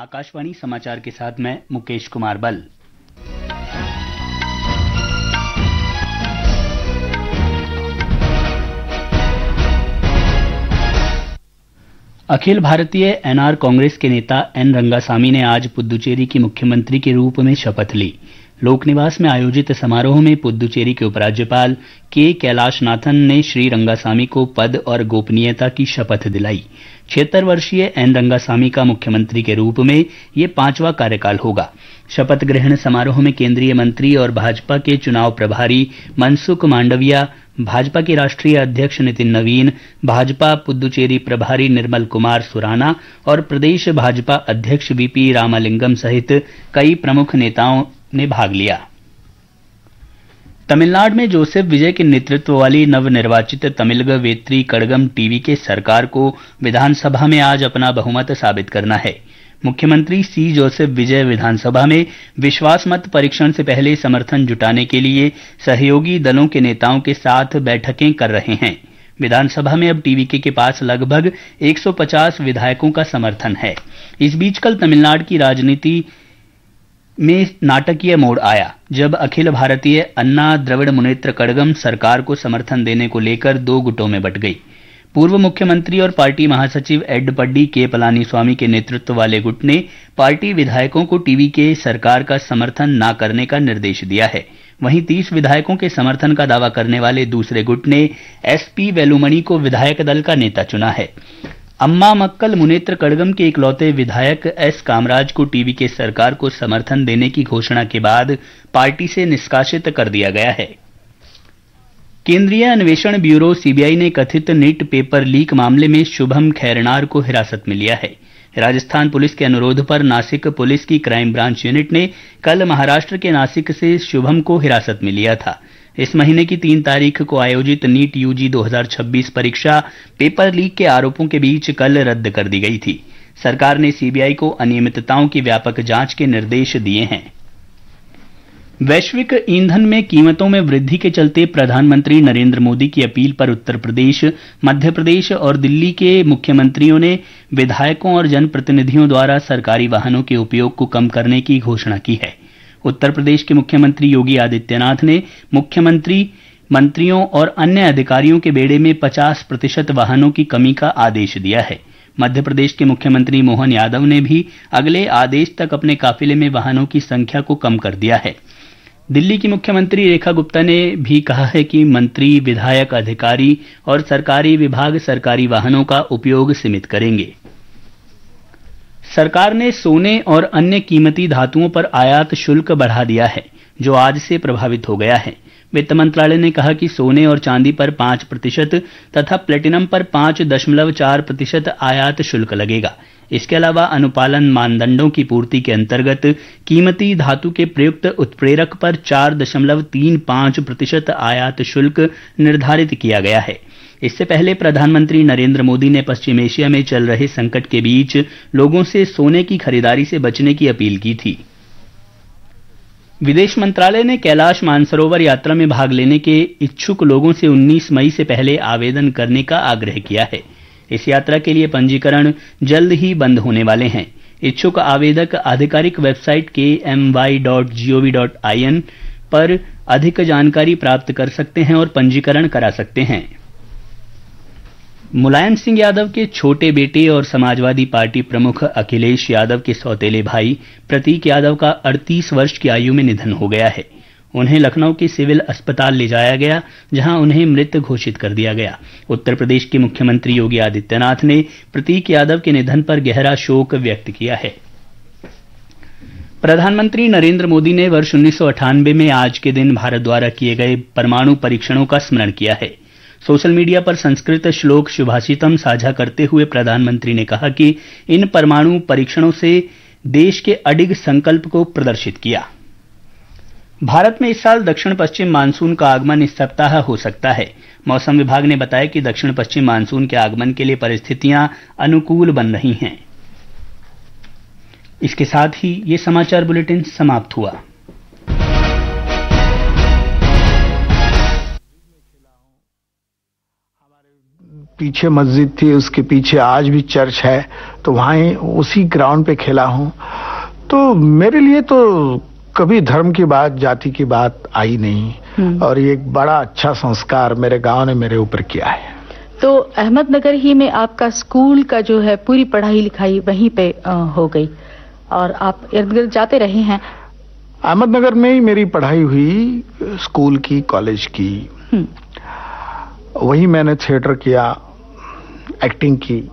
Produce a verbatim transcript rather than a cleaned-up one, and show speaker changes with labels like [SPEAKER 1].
[SPEAKER 1] आकाशवाणी समाचार के साथ मैं मुकेश कुमार बल। अखिल भारतीय एनआर कांग्रेस के नेता एन रंगासामी ने आज पुद्दुचेरी की मुख्यमंत्री के रूप में शपथ ली। लोक निवास में आयोजित समारोह में पुद्दुचेरी के उपराज्यपाल के कैलाशनाथन ने श्री रंगासामी को पद और गोपनीयता की शपथ दिलाई। छिहत्तर वर्षीय एन रंगासामी का मुख्यमंत्री के रूप में ये पांचवा कार्यकाल होगा। शपथ ग्रहण समारोह में केंद्रीय मंत्री और भाजपा के चुनाव प्रभारी मनसुख मांडविया, भाजपा के राष्ट्रीय अध्यक्ष नितिन नवीन, भाजपा पुद्दुचेरी प्रभारी निर्मल कुमार सुराना और प्रदेश भाजपा अध्यक्ष वीपी रामालिंगम सहित कई प्रमुख नेताओं ने भाग लिया। तमिलनाडु में जोसेफ विजय के नेतृत्व वाली नवनिर्वाचित तमिलग वेत्री कड़गम टीवी के सरकार को विधानसभा में आज अपना बहुमत साबित करना है। मुख्यमंत्री सी जोसेफ विजय विधानसभा में विश्वास मत परीक्षण से पहले समर्थन जुटाने के लिए सहयोगी दलों के नेताओं के साथ बैठकें कर रहे हैं। विधानसभा में अब टीवीके के पास लगभग एक सौ पचास विधायकों का समर्थन है। इस बीच कल तमिलनाडु की राजनीति में नाटकीय मोड़ आया, जब अखिल भारतीय अन्ना द्रविड़ मुनेत्र कड़गम सरकार को समर्थन देने को लेकर दो गुटों में बंट गई। पूर्व मुख्यमंत्री और पार्टी महासचिव एडपड्डी के पलानीस्वामी के नेतृत्व वाले गुट ने पार्टी विधायकों को टीवी के सरकार का समर्थन न करने का निर्देश दिया है। वहीं तीस विधायकों के समर्थन का दावा करने वाले दूसरे गुट ने एसपी वेलुमणि को विधायक दल का नेता चुना है। अम्मा मक्कल मुनेत्र कड़गम के इकलौते विधायक एस कामराज को टीवी के सरकार को समर्थन देने की घोषणा के बाद पार्टी से निष्कासित कर दिया गया है। केंद्रीय अन्वेषण ब्यूरो सीबीआई ने कथित नीट पेपर लीक मामले में शुभम खैरनार को हिरासत में लिया है। राजस्थान पुलिस के अनुरोध पर नासिक पुलिस की क्राइम ब्रांच यूनिट ने कल महाराष्ट्र के नासिक से शुभम को हिरासत में लिया था। इस महीने की तीन तारीख को आयोजित नीट यूजी दो हज़ार छब्बीस परीक्षा पेपर लीक के आरोपों के बीच कल रद्द कर दी गई थी। सरकार ने सीबीआई को अनियमितताओं की व्यापक जांच के निर्देश दिए हैं। वैश्विक ईंधन में कीमतों में वृद्धि के चलते प्रधानमंत्री नरेंद्र मोदी की अपील पर उत्तर प्रदेश, मध्य प्रदेश और दिल्ली के मुख्यमंत्रियों ने विधायकों और जनप्रतिनिधियों द्वारा सरकारी वाहनों के उपयोग को कम करने की घोषणा की है। उत्तर प्रदेश के मुख्यमंत्री योगी आदित्यनाथ ने मुख्यमंत्री, मंत्रियों और अन्य अधिकारियों के बेड़े में पचास प्रतिशत वाहनों की कमी का आदेश दिया है। मध्य प्रदेश के मुख्यमंत्री मोहन यादव ने भी अगले आदेश तक अपने काफिले में वाहनों की संख्या को कम कर दिया है। दिल्ली की मुख्यमंत्री रेखा गुप्ता ने भी कहा है कि मंत्री, विधायक, अधिकारी और सरकारी विभाग सरकारी वाहनों का उपयोग सीमित करेंगे। सरकार ने सोने और अन्य कीमती धातुओं पर आयात शुल्क बढ़ा दिया है, जो आज से प्रभावित हो गया है। वित्त मंत्रालय ने कहा कि सोने और चांदी पर पांच प्रतिशत तथा प्लेटिनम पर पांच दशमलव चार प्रतिशत आयात शुल्क लगेगा। इसके अलावा अनुपालन मानदंडों की पूर्ति के अंतर्गत कीमती धातु के प्रयुक्त उत्प्रेरक पर चार दशमलव तीन पांच प्रतिशत आयात शुल्क निर्धारित किया गया है। इससे पहले प्रधानमंत्री नरेंद्र मोदी ने पश्चिम एशिया में चल रहे संकट के बीच लोगों से सोने की खरीदारी से बचने की अपील की थी। विदेश मंत्रालय ने कैलाश मानसरोवर यात्रा में भाग लेने के इच्छुक लोगों से उन्नीस मई से पहले आवेदन करने का आग्रह किया है। इस यात्रा के लिए पंजीकरण जल्द ही बंद होने वाले हैं। इच्छुक आवेदक आधिकारिक वेबसाइट के M Y dot G O V dot I N पर अधिक जानकारी प्राप्त कर सकते हैं और पंजीकरण करा सकते हैं। मुलायम सिंह यादव के छोटे बेटे और समाजवादी पार्टी प्रमुख अखिलेश यादव के सौतेले भाई प्रतीक यादव का अड़तीस वर्ष की आयु में निधन हो गया है। उन्हें लखनऊ के सिविल अस्पताल ले जाया गया, जहां उन्हें मृत घोषित कर दिया गया। उत्तर प्रदेश के मुख्यमंत्री योगी आदित्यनाथ ने प्रतीक यादव के निधन पर गहरा शोक व्यक्त किया है। प्रधानमंत्री नरेंद्र मोदी ने वर्ष उन्नीस सौ अट्ठानबे में आज के दिन भारत द्वारा किए गए परमाणु परीक्षणों का स्मरण किया है। सोशल मीडिया पर संस्कृत श्लोक शुभाषितम साझा करते हुए प्रधानमंत्री ने कहा कि इन परमाणु परीक्षणों से देश के अडिग संकल्प को प्रदर्शित किया। भारत में इस साल दक्षिण पश्चिम मानसून का आगमन इस सप्ताह हो सकता है। मौसम विभाग ने बताया कि दक्षिण पश्चिम मानसून के आगमन के लिए परिस्थितियां अनुकूल बन रही हैं। इसके साथ ही ये समाचार बुलेटिन समाप्त हुआ।
[SPEAKER 2] पीछे मस्जिद थी, उसके पीछे आज भी चर्च है, तो वहीं उसी ग्राउंड पे खेला हूं। तो मेरे लिए तो कभी धर्म की बात, जाति की बात आई नहीं, और ये एक बड़ा अच्छा संस्कार मेरे गांव ने मेरे ऊपर किया है।
[SPEAKER 3] तो अहमदनगर ही में आपका स्कूल का जो है पूरी पढ़ाई लिखाई वहीं पे आ, हो गई और आप इर्द गिर्द जाते रहे हैं?
[SPEAKER 2] अहमदनगर में ही मेरी पढ़ाई हुई, स्कूल की, कॉलेज की। वही मैंने थिएटर किया, एक्टिंग की।